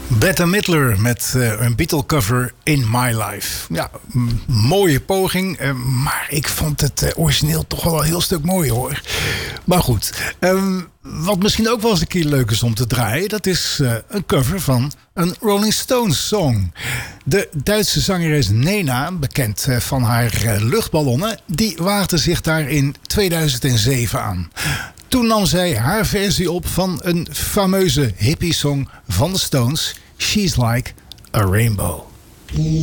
Bette Midler met een Beatle cover In My Life. Ja, mooie poging, maar ik vond het origineel toch wel een heel stuk mooier hoor. Maar goed, wat misschien ook wel eens een keer leuk is om te draaien, dat is een cover van een Rolling Stones song. De Duitse zangeres Nena, bekend van haar luchtballonnen, die waagde zich daar in 2007 aan. Toen nam zij haar versie op van een fameuze hippie-song van de Stones, She's Like a Rainbow.